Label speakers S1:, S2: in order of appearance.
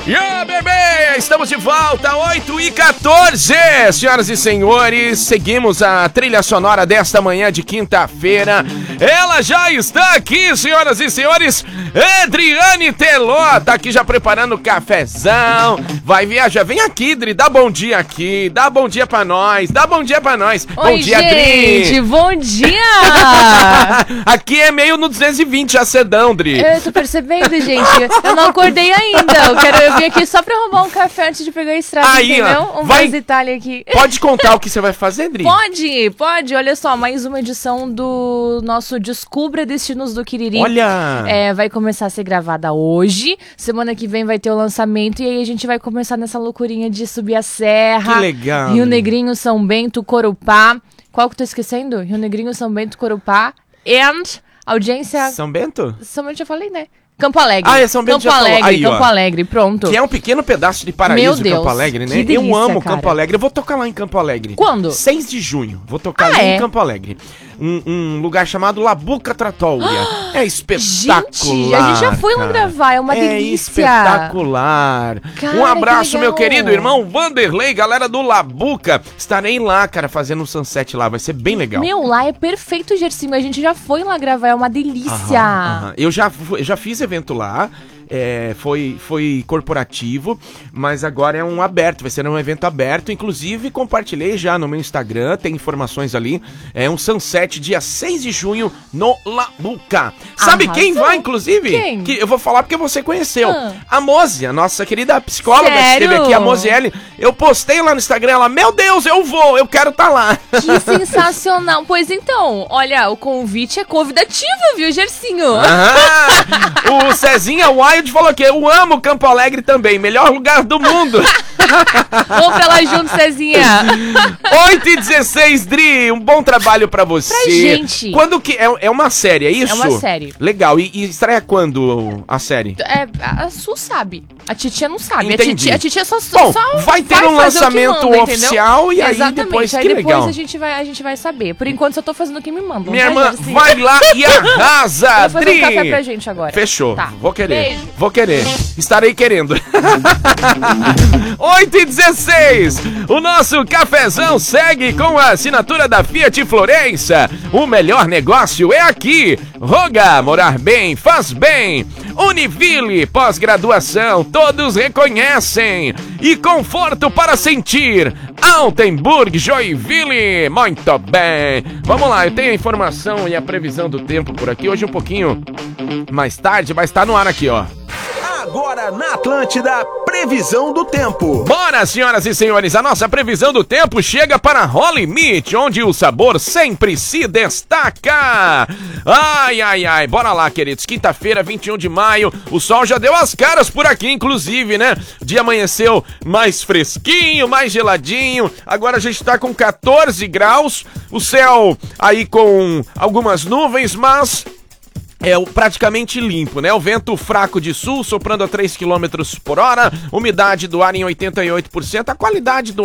S1: Yeah, bebê! Estamos de volta, 8h14. Senhoras e senhores, seguimos a trilha sonora desta manhã de quinta-feira. Ela já está aqui, senhoras e senhores. Adriane Teló tá aqui já preparando o cafezão. Vai viajar, vem aqui, Dri, dá bom dia aqui. Dá bom dia pra nós, dá bom dia pra nós.
S2: Oi,
S1: bom dia,
S2: gente,
S1: Dri.
S2: bom dia!
S1: Aqui é meio no 220 já cedão, Dri.
S2: Eu tô percebendo, gente. Eu não acordei ainda. Eu vim aqui só pra arrumar um café antes de pegar a estrada,
S1: Aí,
S2: entendeu?
S1: ó,
S2: Um
S1: vai...
S2: Voz Itália aqui.
S1: Pode contar o que você vai fazer, Dri?
S2: Pode. Olha só, mais uma edição do nosso Descubra Destinos do Quiriri.
S1: Olha!
S2: Vai começar a ser gravada hoje. Semana que vem vai ter o lançamento. E aí a gente vai começar nessa loucurinha de subir a serra.
S1: Que legal!
S2: Rio Negrinho, São Bento, Corupá. Qual que eu tô esquecendo? Rio Negrinho, São Bento, Corupá. And audiência...
S1: São Bento?
S2: São Bento já falei, né? Campo Alegre.
S1: Ah, é São Bento,
S2: Campo
S1: já falou.
S2: Alegre,
S1: Aí,
S2: Campo
S1: ó.
S2: Alegre, pronto.
S1: Que é um pequeno pedaço de paraíso,
S2: Meu Deus,
S1: Campo Alegre, né?
S2: que delícia,
S1: Eu amo
S2: cara.
S1: Campo Alegre. Eu vou tocar lá em Campo Alegre.
S2: Quando?
S1: 6 de junho. Vou tocar lá em Campo Alegre. Um lugar chamado Labuca Trattoria. É espetacular.
S2: Gente, a gente já foi lá
S1: cara.
S2: gravar, é uma delícia.
S1: Espetacular.
S2: Cara,
S1: Um abraço,
S2: que
S1: meu
S2: legal.
S1: querido irmão Vanderlei, galera do Labuca. Estarei lá, cara, fazendo um sunset lá. Vai ser bem legal.
S2: Meu, lá é perfeito, Gersinho. A gente já foi lá gravar, é uma delícia.
S1: Aham. Eu já fiz evento lá. Foi corporativo, mas agora é um aberto, vai ser um evento aberto, inclusive compartilhei já no meu Instagram, tem informações ali, é um sunset dia 6 de junho no Labuca. Sabe quem vai, inclusive?
S2: Quem?
S1: Que eu vou falar porque você conheceu.
S2: Ah.
S1: A Mozi, a nossa querida psicóloga que esteve aqui, a Moziele. Eu postei lá no Instagram, ela, meu Deus, eu quero estar lá.
S2: Que sensacional. Pois então, olha, o convite é convidativo, viu, Gersinho?
S1: O Cezinha Wild falou que eu amo Campo Alegre também, melhor lugar do mundo.
S2: Vamos pra lá junto, Cezinha.
S1: 8h16, Dri, um bom trabalho pra você.
S2: Pra gente.
S1: Quando que é uma série, é isso?
S2: É uma série.
S1: Legal, e estreia quando a série?
S2: A Su sabe. A titia não sabe.
S1: Entendi.
S2: A titia só
S1: Bom,
S2: só
S1: vai ter um
S2: fazer o que
S1: lançamento
S2: manda,
S1: oficial e aí
S2: exatamente.
S1: depois,
S2: aí
S1: que
S2: depois
S1: legal.
S2: a gente vai saber. Por enquanto só tô fazendo o que me mandam.
S1: Minha
S2: tá,
S1: irmã,
S2: Gersinho?
S1: vai lá e arrasa,
S2: Vou fazer
S1: Dri.
S2: um café pra gente agora.
S1: Fechou,
S2: Tá.
S1: vou querer.
S2: Beijo.
S1: Vou querer. Estarei querendo. 8h16. O nosso cafezão segue com a assinatura da Fiat Florença. O melhor negócio é aqui. Roga, morar bem, faz bem. Univille, pós-graduação, todos reconhecem. E conforto para sentir. Altenburg, Joinville. Muito bem. Vamos lá, eu tenho a informação e a previsão do tempo por aqui. Hoje um pouquinho mais tarde, mas tá no ar aqui, ó.
S3: Agora na Atlântida, previsão do tempo.
S1: Bora, senhoras e senhores, a nossa previsão do tempo chega para Holy Meat, onde o sabor sempre se destaca. Ai, bora lá, queridos. Quinta-feira, 21 de maio, o sol já deu as caras por aqui, inclusive, né? O dia amanheceu mais fresquinho, mais geladinho. Agora a gente tá com 14 graus, o céu aí com algumas nuvens, mas... praticamente limpo, né? O vento fraco de sul, soprando a 3 km por hora, umidade do ar em 88%, a qualidade do